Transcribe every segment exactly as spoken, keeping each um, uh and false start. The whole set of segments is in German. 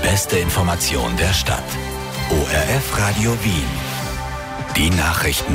beste Information der Stadt. O R F Radio Wien. Die Nachrichten.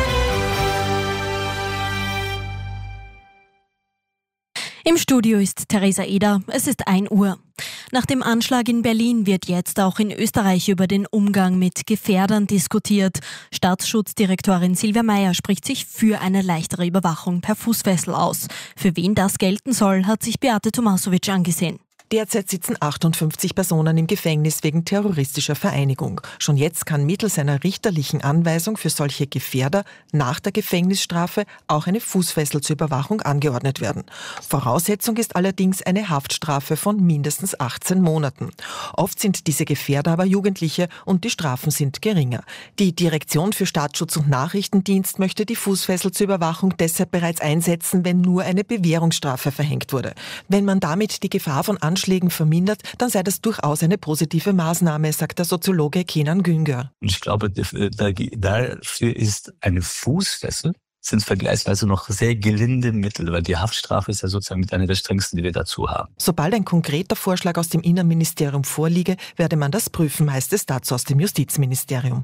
Im Studio ist Theresa Eder. Es ist ein Uhr. Nach dem Anschlag in Berlin wird jetzt auch in Österreich über den Umgang mit Gefährdern diskutiert. Staatsschutzdirektorin Silvia Meyer spricht sich für eine leichtere Überwachung per Fußfessel aus. Für wen das gelten soll, hat sich Beate Tomasovic angesehen. Derzeit sitzen achtundfünfzig Personen im Gefängnis wegen terroristischer Vereinigung. Schon jetzt kann mittels einer richterlichen Anweisung für solche Gefährder nach der Gefängnisstrafe auch eine Fußfessel zur Überwachung angeordnet werden. Voraussetzung ist allerdings eine Haftstrafe von mindestens achtzehn Monaten. Oft sind diese Gefährder aber Jugendliche und die Strafen sind geringer. Die Direktion für Staatsschutz und Nachrichtendienst möchte die Fußfessel zur Überwachung deshalb bereits einsetzen, wenn nur eine Bewährungsstrafe verhängt wurde. Wenn man damit die Gefahr von Anschlägen vermindert, dann sei das durchaus eine positive Maßnahme, sagt der Soziologe Kenan Güngör. Ich glaube, dafür ist eine Fußfessel sind vergleichsweise noch sehr gelinde Mittel, weil die Haftstrafe ist ja sozusagen mit einer der strengsten, die wir dazu haben. Sobald ein konkreter Vorschlag aus dem Innenministerium vorliege, werde man das prüfen, heißt es dazu aus dem Justizministerium.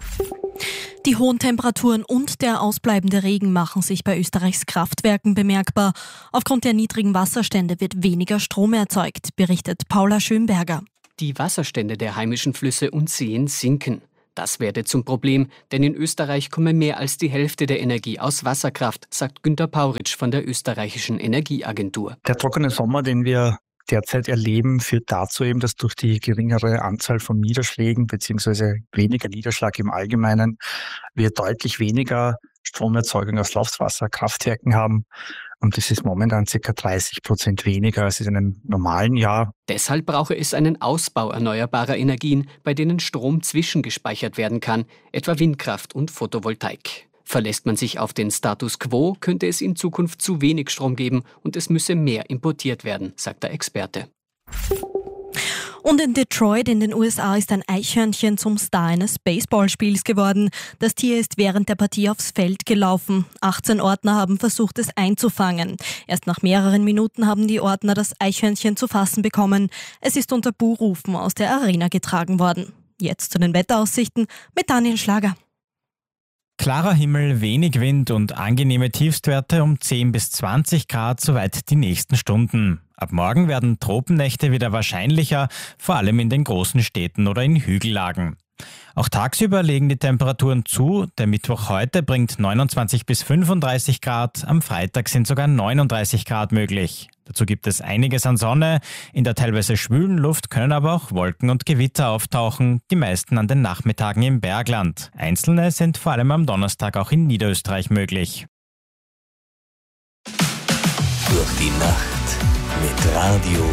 Die hohen Temperaturen und der ausbleibende Regen machen sich bei Österreichs Kraftwerken bemerkbar. Aufgrund der niedrigen Wasserstände wird weniger Strom erzeugt, berichtet Paula Schönberger. Die Wasserstände der heimischen Flüsse und Seen sinken. Das werde zum Problem, denn in Österreich komme mehr als die Hälfte der Energie aus Wasserkraft, sagt Günter Pauritsch von der österreichischen Energieagentur. Der trockene Sommer, den wir derzeit erleben, führt dazu eben, dass durch die geringere Anzahl von Niederschlägen bzw. weniger Niederschlag im Allgemeinen wir deutlich weniger Stromerzeugung aus Laufwasserkraftwerken haben. Und das ist momentan ca. dreißig Prozent weniger als in einem normalen Jahr. Deshalb brauche es einen Ausbau erneuerbarer Energien, bei denen Strom zwischengespeichert werden kann, etwa Windkraft und Photovoltaik. Verlässt man sich auf den Status quo, könnte es in Zukunft zu wenig Strom geben und es müsse mehr importiert werden, sagt der Experte. Und in Detroit in den U S A ist ein Eichhörnchen zum Star eines Baseballspiels geworden. Das Tier ist während der Partie aufs Feld gelaufen. achtzehn Ordner haben versucht, es einzufangen. Erst nach mehreren Minuten haben die Ordner das Eichhörnchen zu fassen bekommen. Es ist unter Buhrufen aus der Arena getragen worden. Jetzt zu den Wetteraussichten mit Daniel Schlager. Klarer Himmel, wenig Wind und angenehme Tiefstwerte um zehn bis zwanzig Grad, soweit die nächsten Stunden. Ab morgen werden Tropennächte wieder wahrscheinlicher, vor allem in den großen Städten oder in Hügellagen. Auch tagsüber legen die Temperaturen zu. Der Mittwoch heute bringt neunundzwanzig bis fünfunddreißig Grad, am Freitag sind sogar neununddreißig Grad möglich. Dazu gibt es einiges an Sonne. In der teilweise schwülen Luft können aber auch Wolken und Gewitter auftauchen, die meisten an den Nachmittagen im Bergland. Einzelne sind vor allem am Donnerstag auch in Niederösterreich möglich. Durch die Nacht mit Radio